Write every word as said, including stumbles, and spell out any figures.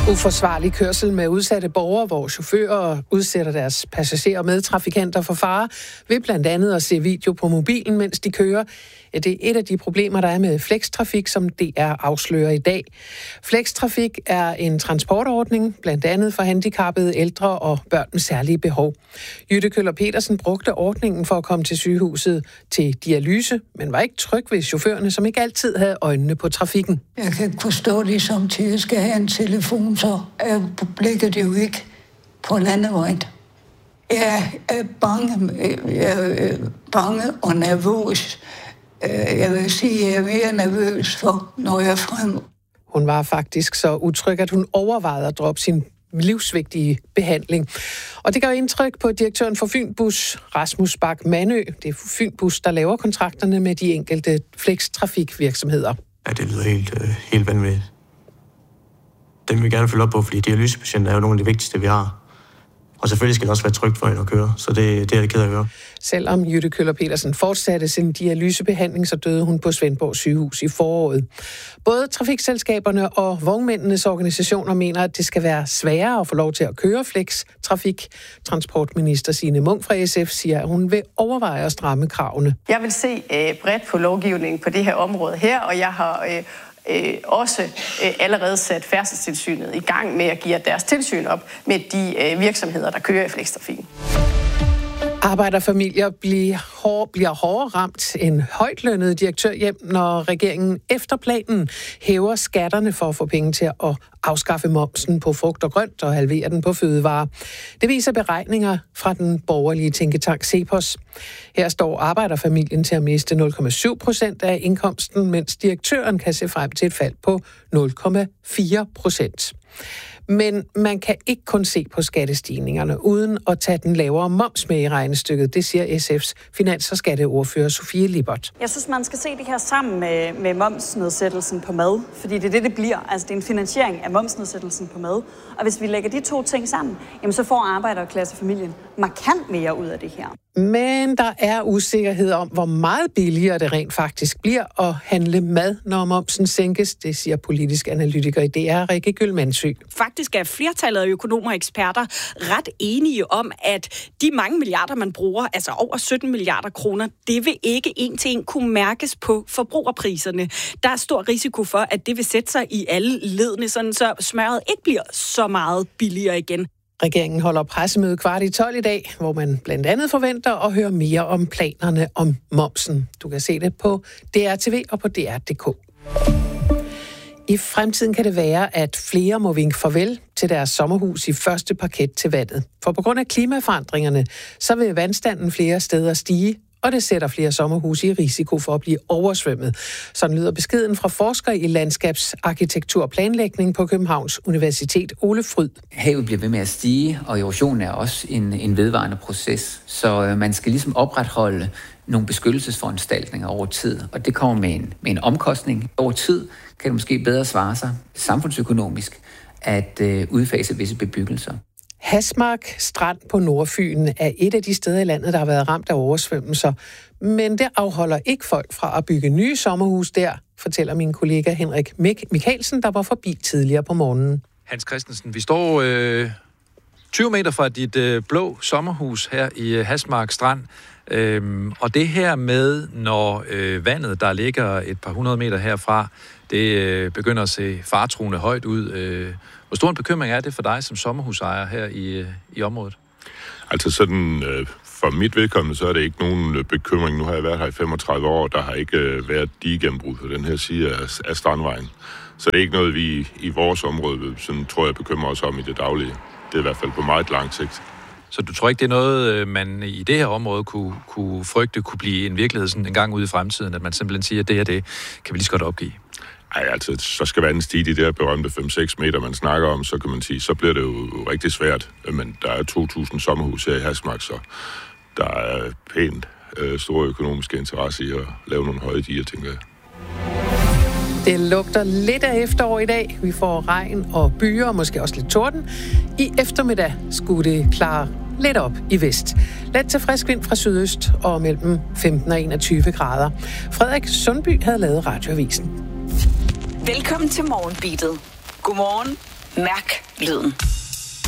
Uforsvarlig kørsel med udsatte borgere, hvor chauffører udsætter deres passagerer og medtrafikanter for fare, ved blandt andet at se video på mobilen, mens de kører. Ja, det er et af de problemer, der er med flextrafik, som D R afslører i dag. Flextrafik er en transportordning, blandt andet for handicappede, ældre og børn med særlige behov. Jytte Køller Petersen brugte ordningen for at komme til sygehuset til dialyse, men var ikke tryg ved chaufførerne, som ikke altid havde øjnene på trafikken. Jeg kan ikke forstå det, som til jeg skal have en telefon, så er blikket jo ikke på landevejen. Jeg er bange, jeg er bange og nervøs. Jeg vil sige, at jeg er mere nervøs for, når jeg er fremme. Hun var faktisk så utryg, at hun overvejede at droppe sin livsvigtige behandling. Og det gør indtryk på direktøren for Fynbus, Rasmus Bak Manø. Det er Fynbus, der laver kontrakterne med de enkelte flextrafikvirksomheder. Ja, det lyder helt, øh, helt vanvittigt. Den vil vi gerne følge op på, fordi dialysepatienter er jo nogle af de vigtigste, vi har. Og selvfølgelig skal det også være trygt for hende at køre, så det, det er jeg ked af at høre. Selvom Jytte Køller Petersen fortsatte sin dialysebehandling, så døde hun på Svendborg sygehus i foråret. Både trafikselskaberne og vognmændenes organisationer mener, at det skal være sværere at få lov til at køre flex-trafik. Transportminister Signe Munk fra S F siger, at hun vil overveje at stramme kravene. Jeg vil se øh, bredt på lovgivningen på det her område her, og jeg har øh, øh, også øh, allerede sat Færdselstilsynet i gang med at give deres tilsyn op med de øh, virksomheder, der kører i flextrafikken. Arbejderfamilier bliver, hår, bliver hårdere ramt end højtlønnede direktør hjem, når regeringen efter planen hæver skatterne for at få penge til at afskaffe momsen på frugt og grønt og halvere den på fødevarer. Det viser beregninger fra den borgerlige tænketank CEPOS. Her står arbejderfamilien til at miste nul komma syv procent af indkomsten, mens direktøren kan se frem til et fald på nul komma fire procent. Men man kan ikke kun se på skattestigningerne uden at tage den lavere moms med i regnestykket. Det siger S F's finans- og skatteordfører Sofie Lippert. Jeg synes, man skal se det her sammen med, med momsnedsættelsen på mad, fordi det er det, det bliver. Altså, det er en finansiering af momsnedsættelsen på mad. Og hvis vi lægger de to ting sammen, jamen, så får arbejderklassefamilien markant mere ud af det her. Men der er usikkerhed om, hvor meget billigere det rent faktisk bliver at handle mad, når momsen sænkes. Det siger politisk analytiker i D R, Rikke Gyldmandsø. Faktisk er flertallet af økonomer og eksperter ret enige om, at de mange milliarder, man bruger, altså over sytten milliarder kroner, det vil ikke en til en kunne mærkes på forbrugerpriserne. Der er stor risiko for, at det vil sætte sig i alle ledene, sådan så smøret ikke bliver så meget billigere igen. Regeringen holder pressemøde kvart i tolv i dag, hvor man blandt andet forventer at høre mere om planerne om momsen. Du kan se det på D R T V og på D R punktum d k. I fremtiden kan det være, at flere må vinke farvel til deres sommerhus i første parket til vandet. For på grund af klimaforandringerne, så vil vandstanden flere steder stige, og det sætter flere sommerhuse i risiko for at blive oversvømmet. Sådan lyder beskeden fra forsker i landskabsarkitektur og planlægning på Københavns Universitet, Ole Fryd. Havet bliver ved med at stige, og erosion er også en, en vedvarende proces. Så øh, man skal ligesom opretholde nogle beskyttelsesforanstaltninger over tid, og det kommer med en, med en omkostning. Over tid kan det måske bedre svare sig samfundsøkonomisk at øh, udfase visse bebyggelser. Hasmark Strand på Nordfyn er et af de steder i landet, der har været ramt af oversvømmelser. Men det afholder ikke folk fra at bygge nye sommerhus der, fortæller min kollega Henrik Mik- Mikkelsen, der var forbi tidligere på morgenen. Hans Christensen, vi står øh, tyve meter fra dit øh, blå sommerhus her i øh, Hasmark Strand. Øhm, og det her med, når øh, vandet, der ligger et par hundrede meter herfra, det øh, begynder at se faretruende højt ud. Øh, hvor stor en bekymring er det for dig som sommerhusejer her i, øh, i området? Altså sådan, øh, for mit vedkommende, så er det ikke nogen øh, bekymring. Nu har jeg været her i femogtredive år, der har ikke øh, været digegennembrud på den her side af, af Strandvejen. Så det er ikke noget, vi i vores område, sådan tror jeg, bekymrer os om i det daglige. Det er i hvert fald på meget lang sigt. Så du tror ikke, det er noget, man i det her område kunne, kunne frygte, kunne blive en virkelighed sådan en gang ude i fremtiden, at man simpelthen siger, at det her, det kan vi lige så godt opgive? Ej, altså, så skal vandet stige de der berømte fem seks meter, man snakker om, så kan man sige, så bliver det jo rigtig svært. Men der er to tusind sommerhus her i Hasmark, så der er pænt øh, store økonomiske interesse i at lave nogle høje diger, tænker jeg. Det lugter lidt af efterår i dag. Vi får regn og byer, og måske også lidt torden. I eftermiddag skulle det klare lidt op i vest. Let til frisk vind fra sydøst og mellem femten og enogtyve grader. Frederik Sundby havde lavet Radioavisen. Velkommen til Morgenbeatet. Godmorgen. Mærk lyden.